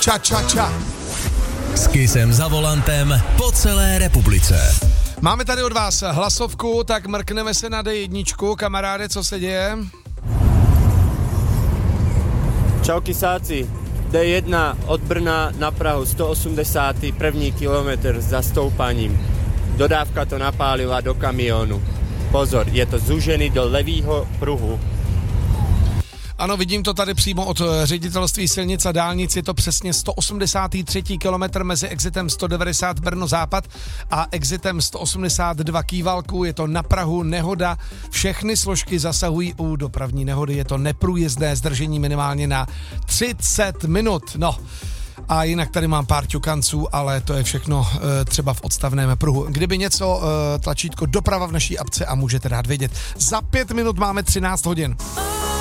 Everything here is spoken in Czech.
Ča, ča, ča. S Kissem za volantem po celé republice. Máme tady od vás hlasovku, tak mrkneme se na D1. Kamaráde, co se děje? Čau Kisáci, D1 od Brna na Prahu, 181. kilometr za stoupaním. Dodávka to napálila do kamionu. Pozor, je to zúžený do levýho pruhu. Ano, vidím to tady přímo od ředitelství silnic a dálnic, je to přesně 183. kilometr mezi exitem 190 Brno Západ a exitem 182 Kývalku, je to na Prahu, nehoda, všechny složky zasahují u dopravní nehody, je to neprůjezdné zdržení minimálně na 30 minut, no. A jinak tady mám pár ťukanců, ale to je všechno třeba v odstavném pruhu. Kdyby něco, tlačítko doprava v naší apce a můžete rád vědět. Za 5 minut máme 13 hodin.